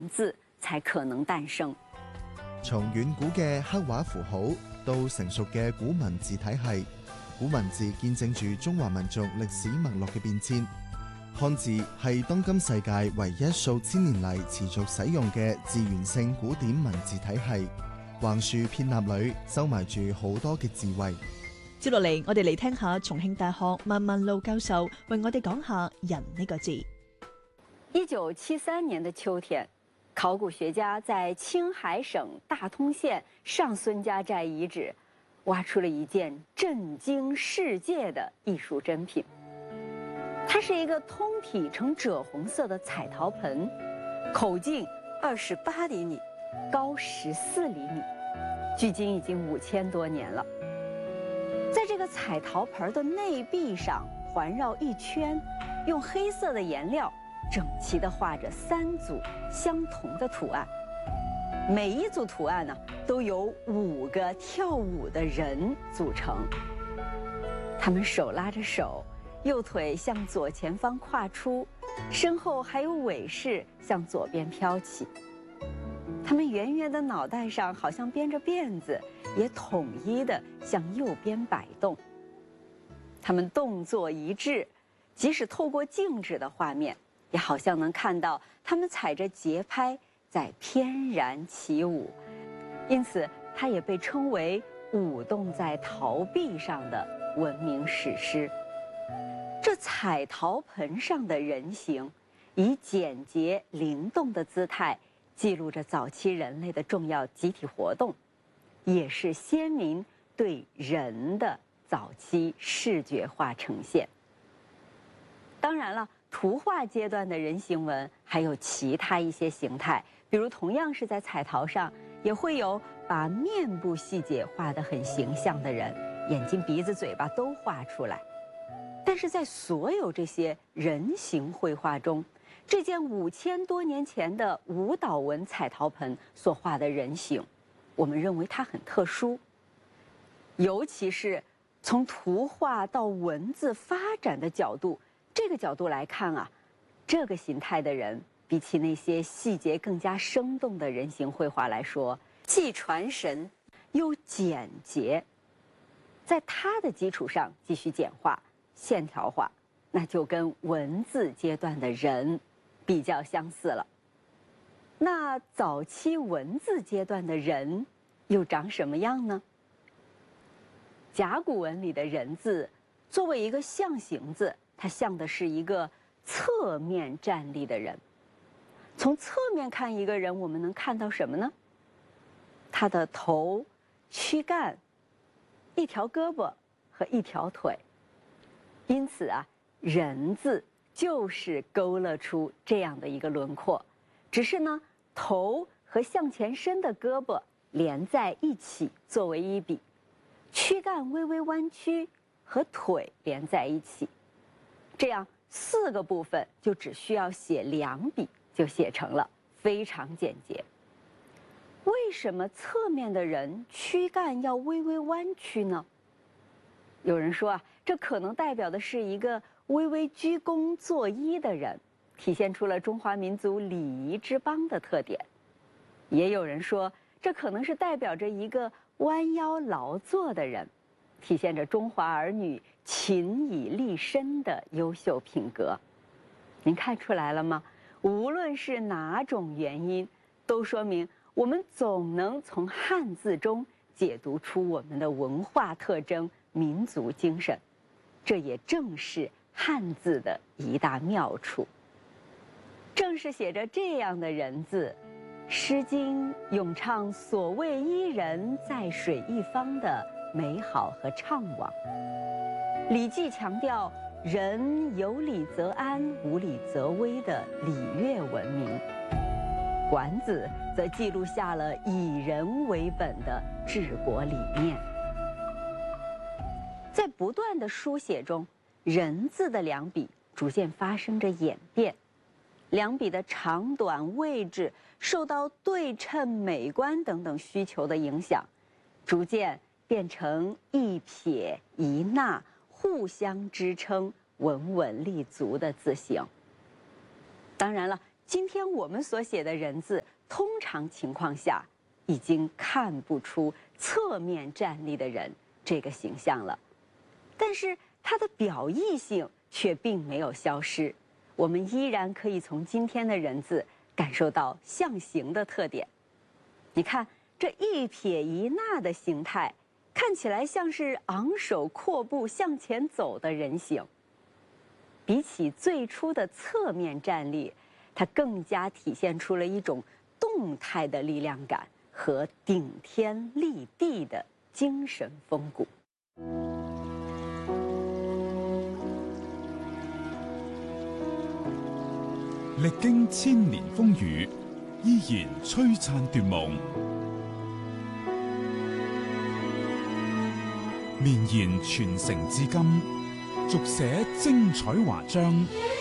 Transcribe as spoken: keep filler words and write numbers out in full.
字才可能誕生。 從遠古嘅刻畫符號到成熟嘅古文字體系，古文字見證住中華民族歷史脈絡嘅變遷。漢字係當今世界唯一數千年嚟持續使用嘅字源性古典文字體系，橫豎遍納裏，收埋住好多嘅智慧。 接落嚟，我哋嚟聽下重慶大學萬萬路教授為我哋講下人呢個字。 一九七三年的秋天，考古學家在青海省大通縣上孫家寨遺址，挖出了一件震驚世界的藝術珍品。它是一個通體呈赭紅色的彩陶盆，口徑二十八厘米，高十四厘米，距今已經五千多年了。在這個彩陶盆的內壁上環繞一圈，用黑色的顏料整齊地畫着三組相同的圖案，每一組圖案呢都由五個跳舞的人組成，他們手拉着手，右腿向左前方跨出，身後還有尾飾向左邊飄起，他們圓圓的腦袋上好像編着辮子，也統一地向右邊擺動。他們動作一致，即使透過靜止的畫面，也好像能看到他們踩着節拍在翩然起舞。因此，它也被稱為舞動在陶壁上的文明史詩。這彩陶盆上的人形，以簡潔靈動的姿態，記錄着早期人類的重要集體活動，也是先民對人的早期視覺化呈現。當然了，圖畫階段的人形紋還有其他一些形態，比如同樣是在彩陶上，也會有把面部細節畫得很形象的人，眼睛、鼻子、嘴巴都畫出來。但是在所有這些人形繪畫中，這件五千多年前的舞蹈紋彩陶盆所畫的人形，我們認為它很特殊，尤其是從圖畫到文字發展的角度，這個角度來看啊，這個形態的人比起那些細節更加生動的人形繪畫來說，既傳神又簡潔，在它的基礎上繼續簡化、線條化，那就跟文字階段的人比較相似了。那早期文字階段的人又長什麼樣呢？甲骨文裡的人字作為一個象形字，它像的是一個側面站立的人。從側面看一個人，我們能看到什麼呢？他的頭、軀幹、一條胳膊和一條腿。因此啊，人字就是勾勒出這樣的一個輪廓，只是呢，頭和向前伸的胳膊連在一起作為一筆，軀幹微微彎曲和腿連在一起，這樣四個部分就只需要寫兩筆就寫成了，非常簡潔。為什麼側面的人軀幹要微微彎曲呢？有人說啊，這可能代表的是一個微微鞠躬作揖的人，體現出了中華民族禮儀之邦的特點。也有人說，這可能是代表着一個彎腰勞作的人，體現着中華兒女勤以立身的優秀品格。您看出來了嗎？無論是哪種原因，都說明我們總能從漢字中解讀出我們的文化特徵、民族精神。這也正是漢字的一大妙處。正是寫着這樣的人字，《詩經》詠唱所謂伊人，在水一方的美好和悵惘。《禮記》強調人有禮則安，無禮則危的禮樂文明。《管子》則記錄下了以人為本的治國理念。在不斷的書寫中，人字的兩筆逐漸發生着演變，兩筆的長短位置受到對稱、美觀等等需求的影響，逐漸變成一撇一捺互相支撐、穩穩立足的字形。當然了， 今天我们所写的人字，通常情况下已经看不出侧面站立的人这个形象了，但是它的表意性却并没有消失，我们依然可以从今天的人字感受到象形的特点。你看这一撇一捺的形态，看起来像是昂首阔步向前走的人形。比起最初的侧面站立，它更加体现出了一种动态的力量感和顶天立地的精神风骨。 歷經千年風雨，依然璀璨奪夢，綿延傳承至今，續寫精彩華章。